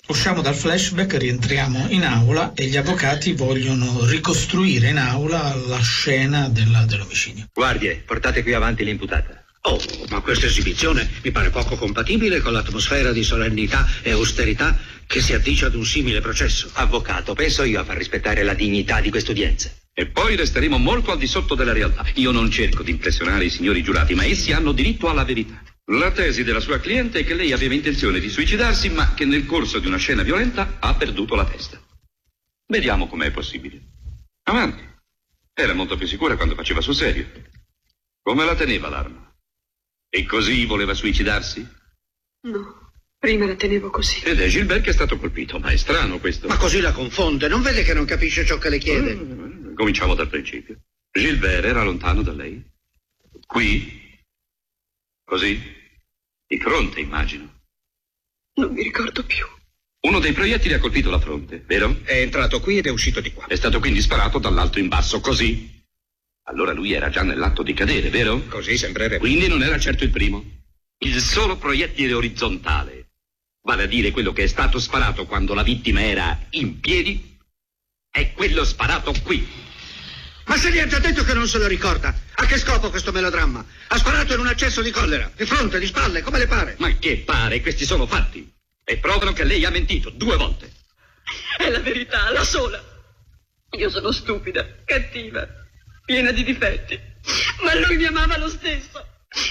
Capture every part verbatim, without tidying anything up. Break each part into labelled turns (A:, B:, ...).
A: Usciamo dal flashback, rientriamo in aula e gli avvocati vogliono ricostruire in aula la scena della, dell'omicidio.
B: Guardie, portate qui avanti l'imputata.
C: Oh, ma questa esibizione mi pare poco compatibile con l'atmosfera di solennità e austerità che si addice ad un simile processo.
B: Avvocato, penso io a far rispettare la dignità di questa udienza.
D: E poi resteremo molto al di sotto della realtà. Io non cerco di impressionare i signori giurati, ma essi hanno diritto alla verità. La tesi della sua cliente è che lei aveva intenzione di suicidarsi, ma che nel corso di una scena violenta ha perduto la testa. Vediamo com'è possibile. Avanti. Era molto più sicura quando faceva sul serio. Come la teneva l'arma? E così voleva suicidarsi?
E: No, prima la tenevo così.
D: Ed è Gilbert che è stato colpito, ma è strano questo.
C: Ma così la confonde, non vede che non capisce ciò che le chiede?
D: Mm, cominciamo dal principio. Gilbert era lontano da lei? Qui? Così? Di fronte, immagino.
E: Non mi ricordo più.
D: Uno dei proiettili ha colpito la fronte, vero?
C: È entrato qui ed è uscito di qua.
D: È stato quindi sparato dall'alto in basso, così? Allora lui era già nell'atto di cadere, vero?
C: Così sembrerebbe.
D: Quindi non era certo il primo. Il solo proiettile orizzontale, vale a dire quello che è stato sparato quando la vittima era in piedi, è quello sparato qui.
C: Ma se gli ha già detto che non se lo ricorda, a che scopo questo melodramma? Ha sparato in un accesso di collera, di fronte, di spalle, come le pare?
D: Ma che pare, questi sono fatti. E provano che lei ha mentito due volte.
E: È la verità, la sola. Io sono stupida, cattiva, piena di difetti, ma lui mi amava lo stesso.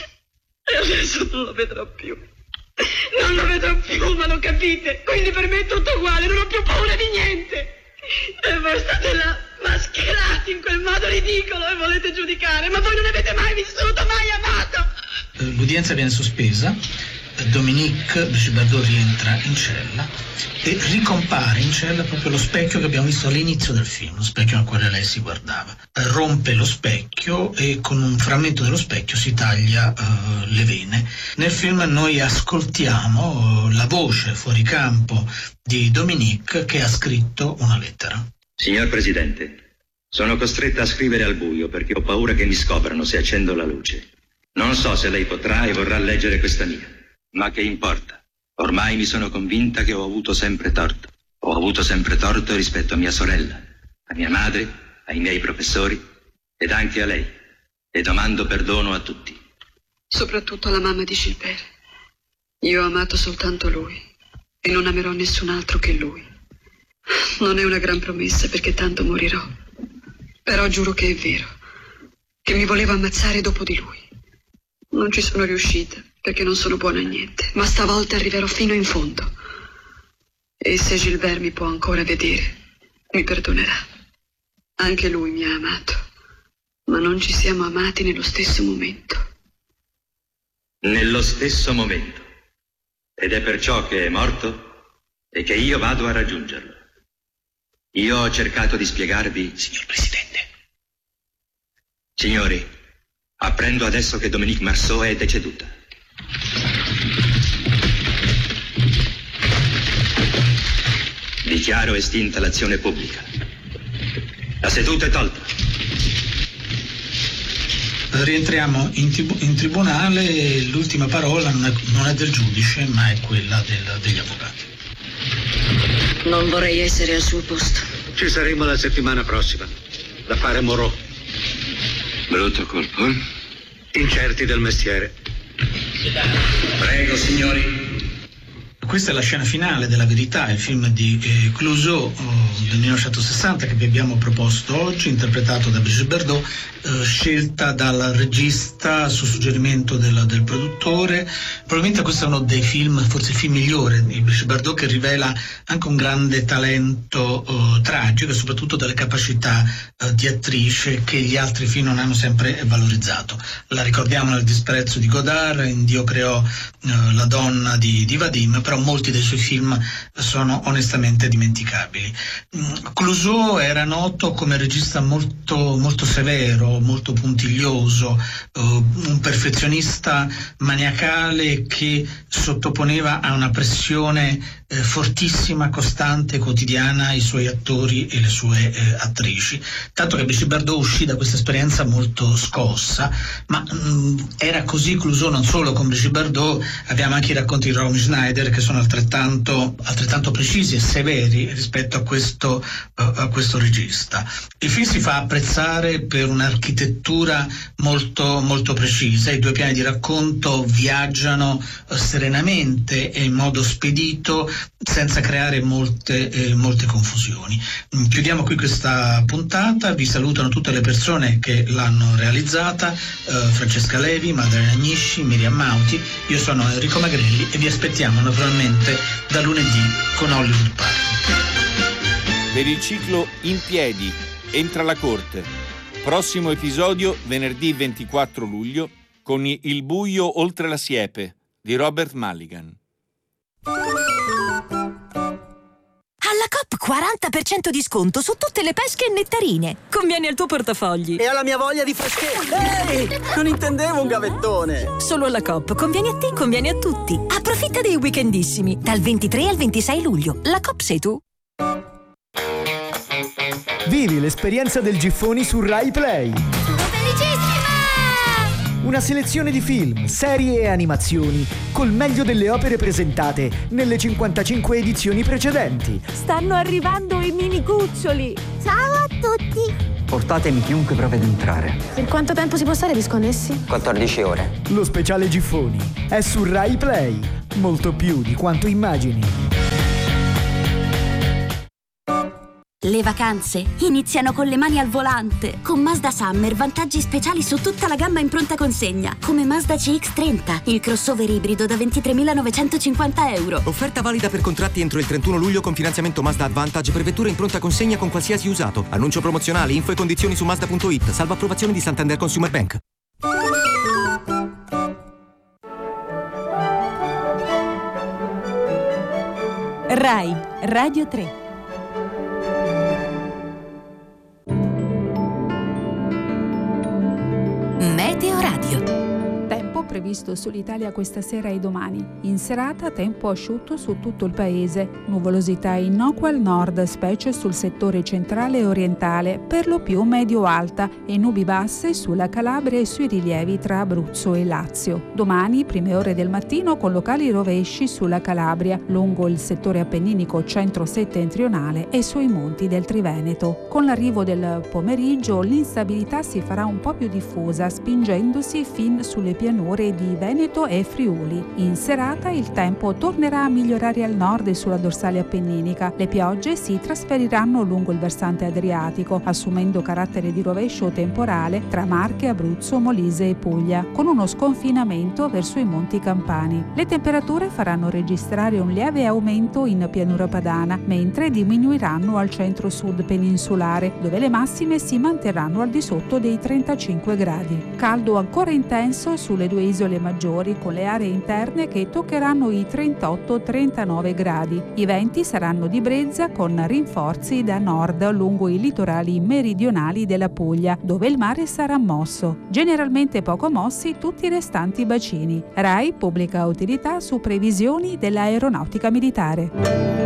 E: E adesso non lo vedrò più. Non lo vedrò più, ma lo capite? Quindi per me è tutto uguale, non ho più paura di niente. E voi state là, mascherati in quel modo ridicolo e volete giudicare, ma voi non avete mai vissuto, mai amato.
A: L'udienza viene sospesa. Dominique Brigitte Bardot rientra in cella e ricompare in cella proprio lo specchio che abbiamo visto all'inizio del film, lo specchio al quale lei si guardava. Rompe lo specchio e con un frammento dello specchio si taglia uh, le vene. Nel film noi ascoltiamo uh, la voce fuori campo di Dominique che ha scritto una lettera.
B: Signor Presidente, sono costretta a scrivere al buio perché ho paura che mi scoprano se accendo la luce. Non so se lei potrà e vorrà leggere questa mia. Ma che importa? Ormai mi sono convinta che ho avuto sempre torto. Ho avuto sempre torto rispetto a mia sorella, a mia madre, ai miei professori ed anche a lei. E domando perdono a tutti.
E: Soprattutto alla mamma di Gilbert. Io ho amato soltanto lui e non amerò nessun altro che lui. Non è una gran promessa perché tanto morirò. Però giuro che è vero, che mi voleva ammazzare dopo di lui. Non ci sono riuscita perché non sono buona a niente, ma stavolta arriverò fino in fondo. E se Gilbert mi può ancora vedere, mi perdonerà. Anche lui mi ha amato, ma non ci siamo amati nello stesso momento.
B: Nello stesso momento. Ed è perciò che è morto e che io vado a raggiungerlo. Io ho cercato di spiegarvi, signor Presidente. Signori, apprendo adesso che Dominique Marceau è deceduta. Dichiaro estinta l'azione pubblica. La seduta è tolta.
A: Rientriamo in, tibu- in tribunale, l'ultima parola non è, non è del giudice, ma è quella del, degli avvocati.
F: Non vorrei essere al suo posto.
C: Ci saremo la settimana prossima. L'affare Moreau.
D: Brutto colpo, eh?
C: Incerti del mestiere.
B: Prego, signori.
A: Questa è la scena finale della Verità, il film di eh, Clouseau oh, del millenovecentosessanta che vi abbiamo proposto oggi, interpretato da Brigitte Bardot, eh, scelta dal regista su suggerimento del, del produttore. Probabilmente questo è uno dei film, forse il film migliore di Brigitte Bardot, che rivela anche un grande talento eh, tragico e soprattutto delle capacità eh, di attrice che gli altri film non hanno sempre valorizzato. La ricordiamo nel Disprezzo di Godard, in Dio creò eh, la donna di, di Vadim, però molti dei suoi film sono onestamente dimenticabili. Clouseau era noto come regista molto, molto severo, molto puntiglioso, uh, un perfezionista maniacale che sottoponeva a una pressione eh, fortissima, costante, quotidiana i suoi attori e le sue eh, attrici. Tanto che Brigitte Bardot uscì da questa esperienza molto scossa, ma mh, era così Clouseau non solo con Brigitte Bardot, abbiamo anche i racconti di Romy Schneider che sono altrettanto, altrettanto precisi e severi rispetto a questo, uh, a questo regista. Il film si fa apprezzare per un'architettura molto, molto precisa. I due piani di racconto viaggiano uh, serenamente e in modo spedito, senza creare molte, eh, molte confusioni. Chiudiamo qui questa puntata, vi salutano tutte le persone che l'hanno realizzata, eh, Francesca Levi, Maddalena Agnisci, Miriam Mauti, io sono Enrico Magrelli e vi aspettiamo naturalmente da lunedì con Hollywood Party.
G: Per il ciclo In piedi, entra la corte. Prossimo episodio venerdì ventiquattro luglio con Il buio oltre la siepe di Robert Mulligan.
H: Alla Coop quaranta per cento di sconto su tutte le pesche e nettarine. Conviene al tuo portafogli.
I: E alla mia voglia di freschezza. Ehi, non intendevo un gavettone.
H: Solo alla Coop. Conviene a te, conviene a tutti. Approfitta dei weekendissimi. Dal ventitré al ventisei luglio. La Coop sei tu.
J: Vivi l'esperienza del Giffoni su Rai Play. Una selezione di film, serie e animazioni col meglio delle opere presentate nelle cinquantacinque edizioni precedenti.
K: Stanno arrivando i mini cuccioli.
L: Ciao a tutti.
M: Portatemi chiunque provi ad entrare.
K: Per quanto tempo si può stare disconnessi?
M: quattordici ore.
J: Lo speciale Giffoni è su Rai Play. Molto più di quanto immagini.
N: Le vacanze iniziano con le mani al volante. Con Mazda Summer vantaggi speciali su tutta la gamma in pronta consegna, come Mazda C X trenta, il crossover ibrido da ventitremilanovecentocinquanta euro.
O: Offerta valida per contratti entro il trentuno luglio con finanziamento Mazda Advantage per vetture in pronta consegna con qualsiasi usato. Annuncio promozionale, info e condizioni su Mazda punto it, salvo approvazione di Santander Consumer Bank.
P: Rai Radio tre.
H: Meteo Radio.
Q: Tempo previsto sull'Italia questa sera e domani. In serata tempo asciutto su tutto il paese. Nuvolosità innocua al nord, specie sul settore centrale e orientale, per lo più medio-alta, e nubi basse sulla Calabria e sui rilievi tra Abruzzo e Lazio. Domani, prime ore del mattino, con locali rovesci sulla Calabria, lungo il settore appenninico centro-settentrionale e sui monti del Triveneto. Con l'arrivo del pomeriggio, l'instabilità si farà un po' più diffusa, spingendosi fin sulle pianure di Veneto e Friuli. In serata il tempo tornerà a migliorare al nord e sulla dorsale appenninica. Le piogge si trasferiranno lungo il versante adriatico, assumendo carattere di rovescio temporale tra Marche, Abruzzo, Molise e Puglia, con uno sconfinamento verso i monti campani. Le temperature faranno registrare un lieve aumento in pianura padana, mentre diminuiranno al centro-sud peninsulare, dove le massime si manterranno al di sotto dei trentacinque gradi. Caldo ancora intenso sulle due isole maggiori, con le aree interne che toccheranno i trentotto trentanove gradi. I venti saranno di brezza con rinforzi da nord lungo i litorali meridionali della Puglia, dove il mare sarà mosso. Generalmente poco mossi tutti i restanti bacini. Rai pubblica utilità su previsioni dell'aeronautica militare.